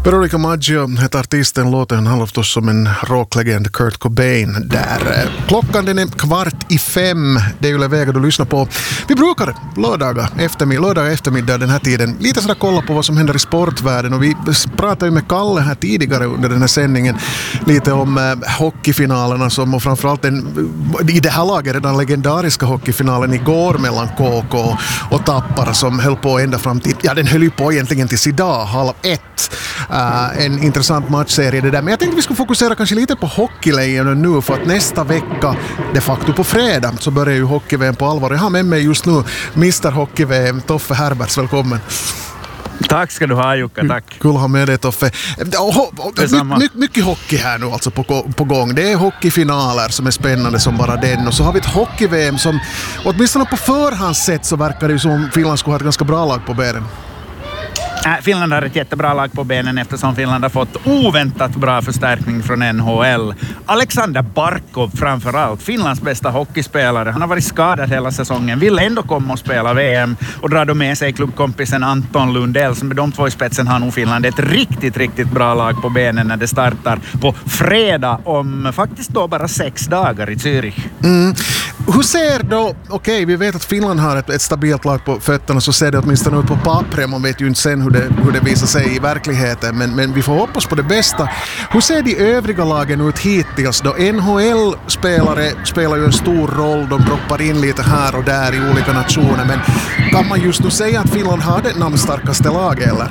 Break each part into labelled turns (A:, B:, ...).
A: Veronica Maggio heter artisten, låten handlar förstås som en rocklegend, Kurt Cobain där. Klockan den är 4:45, det är ju läge du lyssnar på. Vi brukar lördag eftermiddag den här tiden lite sådär kolla på vad som händer i sportvärlden, och vi pratade ju med Kalle här tidigare under den här sändningen lite om hockeyfinalerna som, och framförallt i det här laget redan legendariska hockeyfinalen igår mellan KK och Tappara som höll på ända fram till, ja den höll ju på egentligen tills idag 12:30. En intressant matchserie det där. Men jag tänkte vi skulle fokusera kanske lite på hockeylejonen nu, för att nästa vecka, de facto på fredag, så börjar ju hockey-VM på allvar. Jag har med mig just nu Mr. Hockey-VM, Toffe Herberts, välkommen.
B: Tack ska du ha, Jukka, tack.
A: Kul att ha med dig, Toffe. Mycket hockey här nu alltså på gång. Det är hockeyfinaler som är spännande som bara den, och så har vi ett hockey-VM som åtminstone på förhands sett så verkar det ju som Finland skulle ha ett ganska bra lag på benen.
B: Finland har ett jättebra lag på benen eftersom Finland har fått oväntat bra förstärkning från NHL. Alexander Barkov framförallt, Finlands bästa hockeyspelare. Han har varit skadad hela säsongen, vill ändå komma och spela VM och dra då med sig klubbkompisen Anton Lundell, som med de två i spetsen har nog Finland ett riktigt bra lag på benen när det startar på fredag om faktiskt då bara 6 dagar i Zürich.
A: Hur ser då, okej, vi vet att Finland har ett stabilt lag på fötterna, så ser det åtminstone ut på pappret. Man vet ju inte sen hur det visar sig i verkligheten, men vi får hoppas på det bästa. Hur ser de övriga lagen ut hittills då? NHL-spelare spelar ju en stor roll, de droppar in lite här och där i olika nationer, men kan man just nu säga att Finland har det namnstarkaste laget, eller?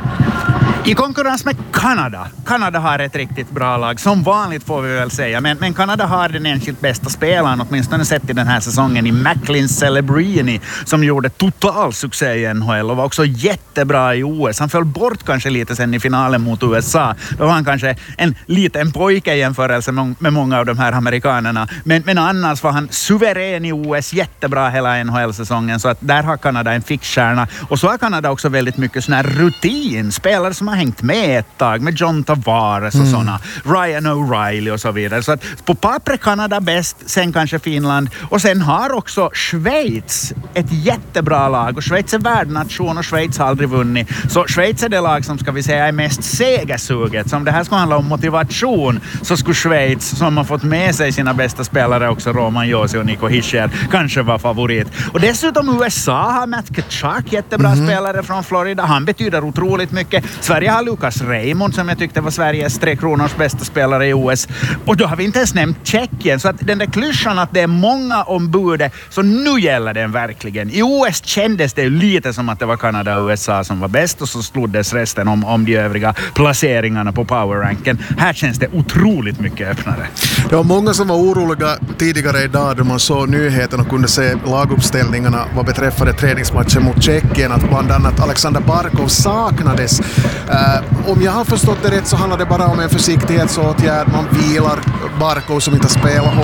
B: I konkurrens med Kanada. Kanada har ett riktigt bra lag, som vanligt får vi väl säga. Men Kanada har den enskilt bästa spelaren, åtminstone sett i den här säsongen, i Macklin Celebrini, som gjorde total succé i NHL och var också jättebra i OS. Han föll bort kanske lite sen i finalen mot USA. Då var han kanske en liten pojke i jämförelse med många av de här amerikanerna. Men annars var han suverän i OS, jättebra hela NHL-säsongen. Så att där har Kanada en fixstjärna. Och så har Kanada också väldigt mycket sån här rutin. Spelare som har hängt med ett tag, med John Tavares och såna, Ryan O'Reilly och så vidare. Så att på pappret Kanada bäst, sen kanske Finland, och sen har också Schweiz ett jättebra lag, och Schweiz är värdnation och Schweiz har aldrig vunnit. Så Schweiz är det lag som, ska vi säga, är mest segersuget. Så om det här ska handla om motivation, så skulle Schweiz, som har fått med sig sina bästa spelare också, Roman Josi och Nico Hischier, kanske var favorit. Och dessutom USA har Matt Tkachuk, jättebra spelare från Florida. Han betyder otroligt mycket. Sverige har Lukas Raymond, som jag tyckte var Sveriges 3 kronors bästa spelare i OS. Och då har vi inte ens nämnt Tjeckien. Så att den där klyschan att det är många ombud, så nu gäller den verkligen. I OS kändes det lite som att det var Kanada och USA som var bäst, och så sloddes resten om de övriga placeringarna på powerranken. Här känns det otroligt mycket öppnare.
A: Det var många som var oroliga tidigare idag då man såg nyheten och kunde se laguppställningarna vad beträffade träningsmatchen mot Tjeckien, att bland annat Alexander Barkov saknades. Om jag har förstått det rätt så handlar det bara om en försiktighetsåtgärd. Man vilar Barkov som inte spelar